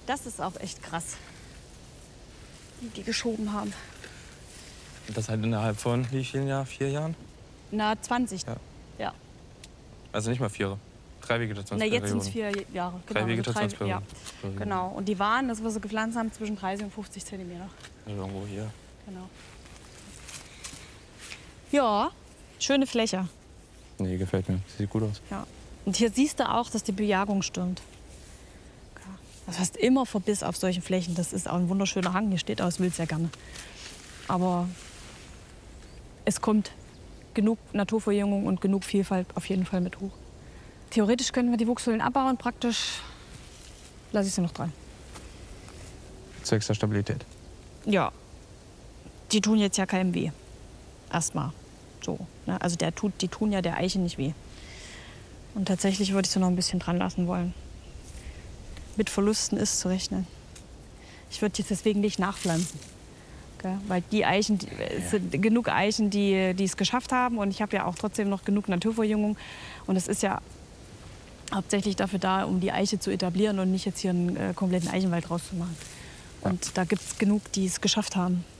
Das ist auch echt krass, die geschoben haben. Und das halt innerhalb von wie vielen Jahren? 4 Jahren? Na, 20. Ja. Ja. Also nicht mal 4. 3 Na, Vegetationsperioden. jetzt sind es 4 Jahre. 3 Vegetationsperioden. Ja, genau. Und die waren, das wir so gepflanzt haben, zwischen 30 und 50 Zentimeter. Also irgendwo hier. Genau. Ja, schöne Fläche. Nee, gefällt mir. Sieht gut aus. Ja. Und hier siehst du auch, dass die Bejagung stimmt. Das heißt immer Verbiss auf solchen Flächen. Das ist auch ein wunderschöner Hang. Hier steht aus, will es ja gerne. Aber es kommt genug Naturverjüngung und genug Vielfalt auf jeden Fall mit hoch. Theoretisch können wir die Wuchshöhlen abbauen. Praktisch lasse ich sie noch dran. Zwecks der Stabilität. Ja, die tun jetzt ja keinem weh. Erstmal so. Ne? Also die tun ja der Eiche nicht weh. Und tatsächlich würde ich sie noch ein bisschen dran lassen wollen. Mit Verlusten ist zu rechnen. Ich würde jetzt deswegen nicht nachpflanzen. Gell? Weil die Eichen, es sind genug Eichen, die es geschafft haben. Und ich habe ja auch trotzdem noch genug Naturverjüngung. Und es ist ja hauptsächlich dafür da, um die Eiche zu etablieren und nicht jetzt hier einen kompletten Eichenwald draus zu machen. Und da gibt es genug, die es geschafft haben.